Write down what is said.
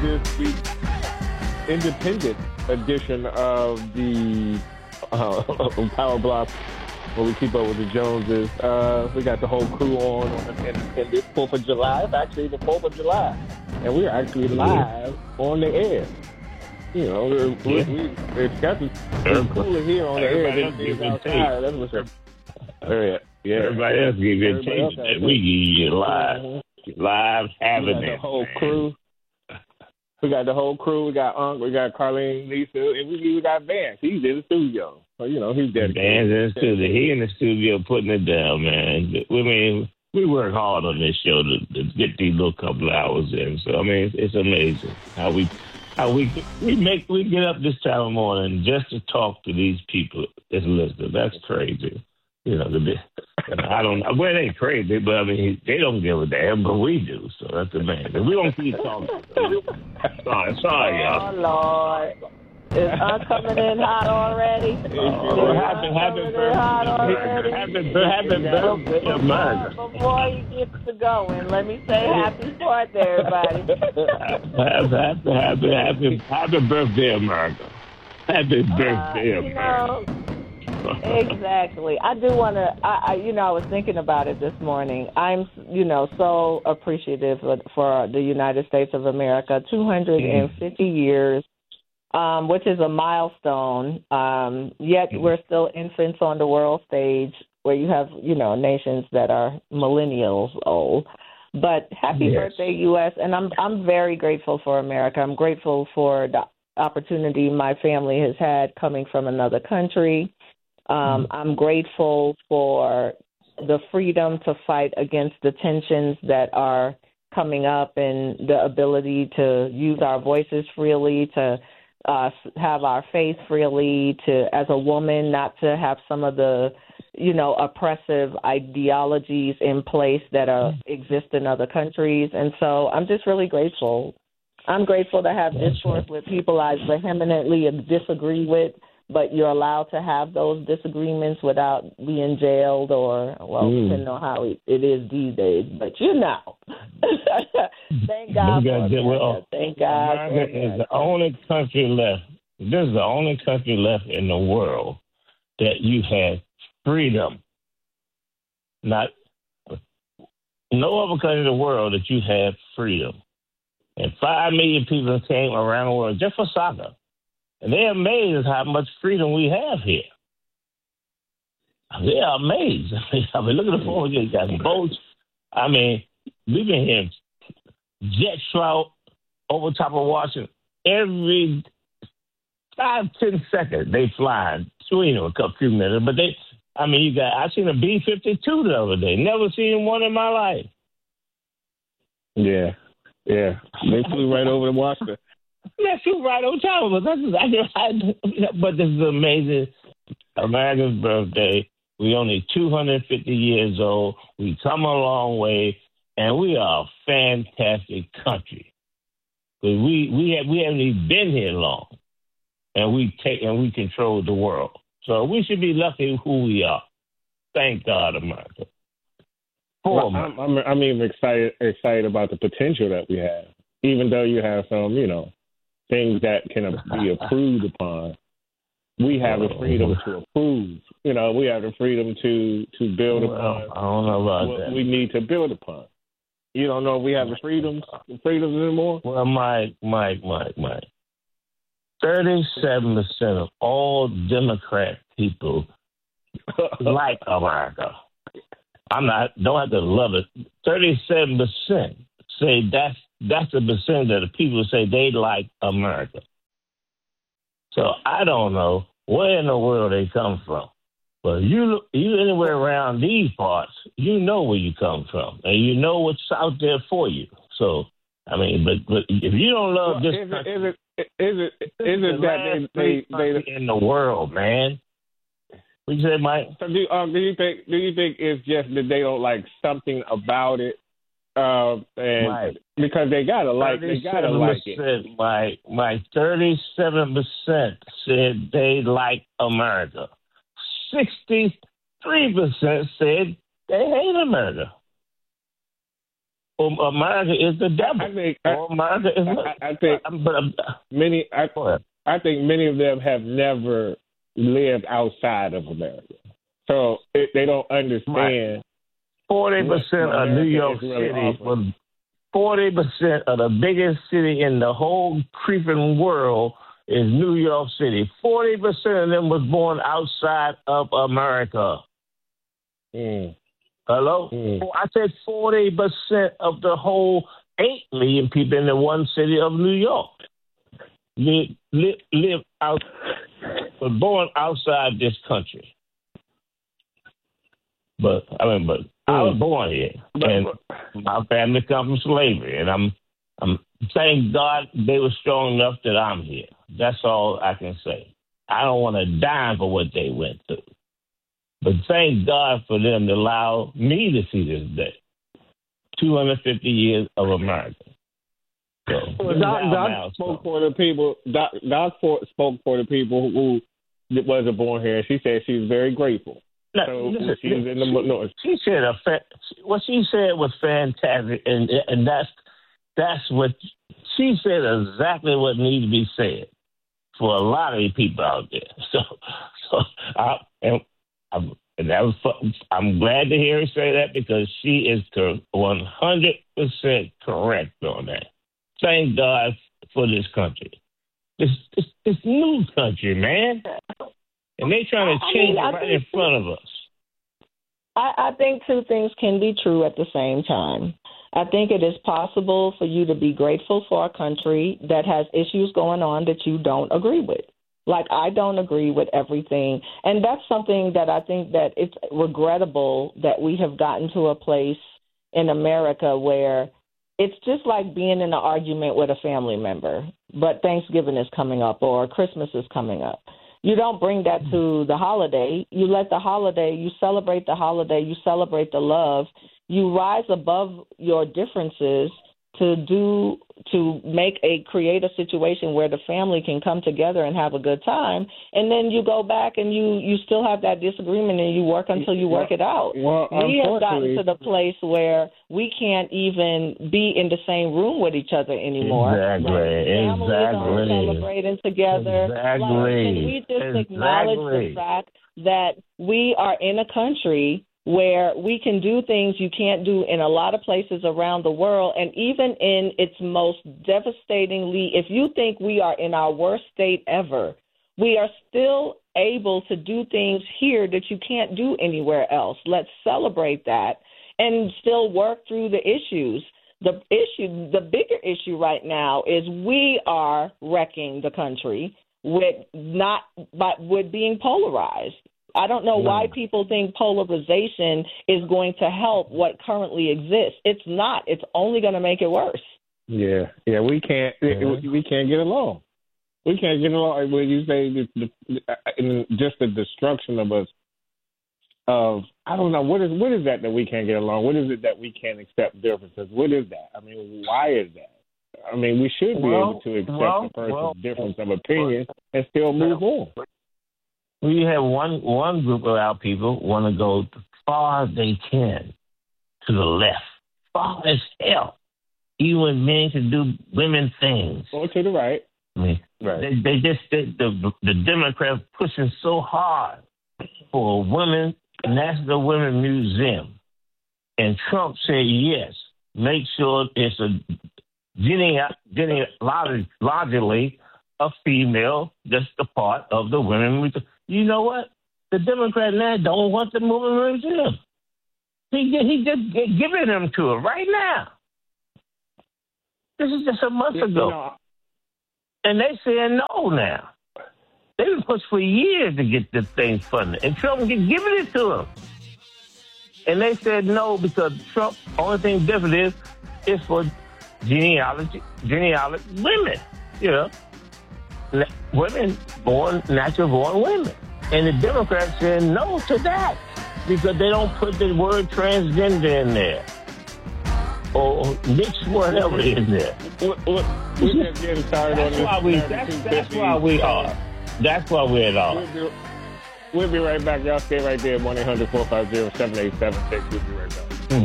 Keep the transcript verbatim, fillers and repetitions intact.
this week's independent edition of the uh, Power Block, where we keep up with the Joneses. Uh, we got the whole crew on on the independent fourth of July. It's actually the fourth of July, and we're actually live on the air. You know, we're, we're, Yeah. we, it's got to it's cooler here on the air than it is outside. That's what's up. Yeah, yeah. Everybody else give you a Everybody else taste has that we give you live, Mhm. live We having got the it. whole man. crew. We got the whole crew. We got Unc. We got Carlene, Lisa, and we even got Vance. He's in the studio. So, you know, he's dedicated. Dan's in the studio. He in the studio putting it down, man. I mean, we work hard on this show to, to get these little couple of hours in. So I mean, it's, it's amazing how we how we we make we get up this time of morning just to talk to these people that's listening. That's crazy. You know, the I don't know. Well, it ain't crazy, but I mean, they don't give a damn, but we do. So that's amazing. We don't keep talking. sorry, sorry, y'all. Oh, Lord. Is Aunt coming in hot already? Oh, happy, happy birthday. Happy, happy birthday, America. Before he gets to going, let me say happy birthday, everybody. Happy, happy, happy, happy, happy birthday, America. Happy birthday, uh, you America. know, exactly. I do want to, I, I, you know, I was thinking about it this morning. I'm, you know, so appreciative for, for the United States of America. two hundred fifty mm. years, um, which is a milestone. Um, yet mm. we're still infants on the world stage where you have, you know, nations that are millennials old. But happy yes. birthday, U S And I'm, I'm very grateful for America. I'm grateful for the opportunity my family has had coming from another country. Um, I'm grateful for the freedom to fight against the tensions that are coming up and the ability to use our voices freely, to uh, have our faith freely, to, as a woman, not to have some of the, you know, oppressive ideologies in place that are, exist in other countries. And so I'm just really grateful. I'm grateful to have discourse with people I vehemently disagree with, but you're allowed to have those disagreements without being jailed or, well, mm. depending on how it is these days. But you know, thank God for America. Well, thank God. America is the only country left. This is the only country left in the world that you have freedom. Not no other country in the world that you have freedom. And five million people came around the world just for soccer. And they're amazed how much freedom we have here. They are amazed. I mean, look at the phone. You got boats. I mean, we've been hearing jet trout over top of Washington every five, ten seconds. They fly. So, you know, a couple few minutes. But they, I mean, you got, I seen a B fifty-two the other day. Never seen one in my life. Yeah. Yeah. They flew right over to Washington. Let's shoot right on top of us. That's exactly right. But this is amazing. America's birthday. We're only two hundred fifty years old. We come a long way, and we are a fantastic country. Because we we have we haven't even been here long, and we take and we control the world. So we should be lucky who we are. Thank God, America. Well, I'm, I'm I'm even excited excited about the potential that we have, even though you have some, you know, things that can be approved upon. We have the freedom to approve. You know, we have the freedom to, to build well, upon I don't know about what that. we need to build upon. You don't know if we have the freedoms, the freedoms anymore? Well, Mike, Mike, Mike, Mike. thirty-seven percent of all Democrat people like America. I'm not, don't have to love it. thirty-seven percent say that's That's the percentage of the people who say they like America. So I don't know where in the world they come from. But you you anywhere around these parts, you know where you come from. And you know what's out there for you. So, I mean, but, but if you don't love well, this is country, it, is it, is it, is it that they, they, they, in the world, man. What you say, Mike? So do, um, do you think do you think it's just that they don't like something about it? Uh, and right. Because they gotta like they gotta like it. My my thirty-seven percent said they like America. Sixty-three percent said they hate America. Um, America is the devil. I think. Or America is. I, I think. But um, many. I, I think many of them have never lived outside of America, so it, they don't understand. Forty percent of New York really City was forty percent of the biggest city in the whole creeping world is New York City. Forty percent of them was born outside of America. Mm. Hello? Mm. I said forty percent of the whole eight million people in the one city of New York live, live, live out, was born outside this country. But, I mean, but mm. I was born here, and my family comes from slavery, and I'm, I'm thank God they were strong enough that I'm here. That's all I can say. I don't want to dime for what they went through. But thank God for them to allow me to see this day. two hundred fifty years of America. So, well, Doc, Doc spoke for the people. Doc, Doc for, spoke for the people who wasn't born here. She said she's very grateful. No, so listen, she's in the she, north. She said a fa- what she said was fantastic, and and that's that's what she said exactly what needs to be said for a lot of the people out there. So, so I, and I'm, and that was fun. I'm glad to hear her say that because she is one hundred percent correct on that. Thank God for this country. This this, this new country, man. And they trying to change I mean, it right in front of us. I, I think two things can be true at the same time. I think it is possible for you to be grateful for a country that has issues going on that you don't agree with. Like, I don't agree with everything. And that's something that I think that it's regrettable that we have gotten to a place in America where it's just like being in an argument with a family member, but Thanksgiving is coming up or Christmas is coming up. You don't bring that to the holiday. You let the holiday, you celebrate the holiday, you celebrate the love. You rise above your differences to do, to make a, create a situation where the family can come together and have a good time. And then you go back and you, you still have that disagreement and you work until you work it out. Well, we have gotten to the place where we can't even be in the same room with each other anymore. Exactly. Like, families exactly. aren't celebrating together. Exactly. Like, can we just exactly. acknowledge the fact that we are in a country where we can do things you can't do in a lot of places around the world, and even in its most devastatingly, if you think we are in our worst state ever, we are still able to do things here that you can't do anywhere else. Let's celebrate that and still work through the issues. The issue, the bigger issue right now is we are wrecking the country with not, but with being polarized. I don't know why people think polarization is going to help what currently exists. It's not. It's only going to make it worse. Yeah, yeah, we can't. Mm-hmm. We can't get along. We can't get along. When you say the, the, just the destruction of us, of I don't know what is what is that that we can't get along. What is it that we can't accept differences? What is that? I mean, why is that? I mean, we should be well, able to accept well, a person's well, difference of opinion and still move on. We have one one group of our people want to go as far as they can to the left, far as hell. Even men can do women things. Or to the right. I mean, right. They, they just they, the the Democrats pushing so hard for a women National Women Museum, and Trump said yes. Make sure it's a genealogically a female, just a part of the women. You know what? The Democrat now don't want the movement museum. He he just giving them to her right now. This is just a month you ago, know, and they saying no now. They've been pushed for years to get this thing funded, and Trump is giving it to them. And they said no because Trump. Only thing different is it's for genealogy, genealogy women. You know. Women born, natural born women. And the Democrats said no to that because they don't put the word transgender in there or mixed whatever in there. We're just getting started on this. Why we, that's, that's why we are. That's why we're at all. We'll be, we'll be right back. Y'all stay right there. one eight hundred four five zero seven eight seven six. We'll be right back.